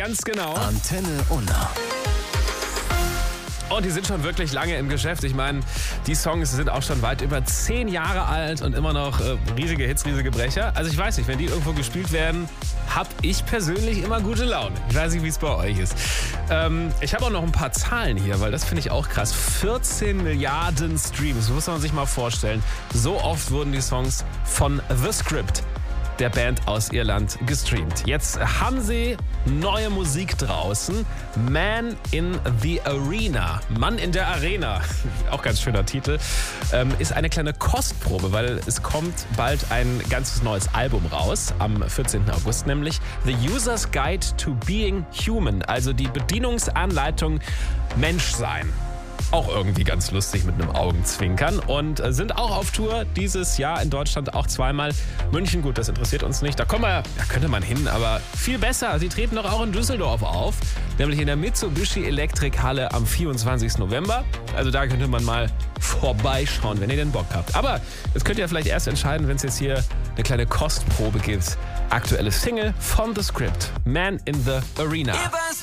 ganz genau. Antenne Unna. Und die sind schon wirklich lange im Geschäft. Ich meine, die Songs sind auch schon weit über 10 Jahre alt und immer noch riesige Hits, riesige Brecher. Also ich weiß nicht, wenn die irgendwo gespielt werden, habe ich persönlich immer gute Laune. Ich weiß nicht, wie es bei euch ist. Ich habe auch noch ein paar Zahlen hier, weil das finde ich auch krass. 14 Milliarden Streams, muss man sich mal vorstellen. So oft wurden die Songs von The Script, der Band aus Irland, gestreamt. Jetzt haben sie neue Musik draußen. Man in the Arena. Mann in der Arena. Auch ganz schöner Titel. Ist eine kleine Kostprobe, weil es kommt bald ein ganzes neues Album raus. Am 14. August nämlich. The User's Guide to Being Human. Also die Bedienungsanleitung Menschsein. Auch irgendwie ganz lustig mit einem Augenzwinkern und sind auch auf Tour dieses Jahr in Deutschland auch zweimal. München, gut, das interessiert uns nicht. Da könnte man hin, aber viel besser. Sie treten doch auch in Düsseldorf auf, nämlich in der Mitsubishi Elektrikhalle am 24. November. Also da könnte man mal vorbeischauen, wenn ihr den Bock habt. Aber jetzt könnt ihr vielleicht erst entscheiden, wenn es jetzt hier eine kleine Kostprobe gibt. Aktuelle Single von The Script, Man in the Arena.